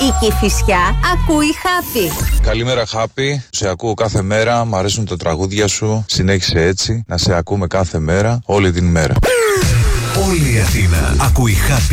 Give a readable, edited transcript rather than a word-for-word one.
Η Κηφισιά ακούει Χάπη. Καλημέρα Χάπη, σε ακούω κάθε μέρα, μ' αρέσουν τα τραγούδια σου. Συνέχισε έτσι, να σε ακούμε κάθε μέρα, όλη την μέρα. Όλη η Αθήνα ακούει Χάπη.